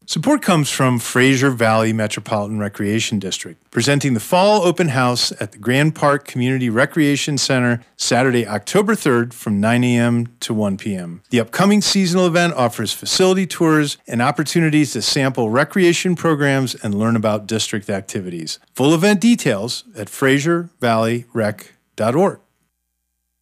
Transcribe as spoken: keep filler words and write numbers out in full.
Support comes from Fraser Valley Metropolitan Recreation District, presenting the Fall Open House at the Grand Park Community Recreation Center Saturday, October third from nine a.m. to one p.m. The upcoming seasonal event offers facility tours and opportunities to sample recreation programs and learn about district activities. Full event details at fraser valley rec dot org.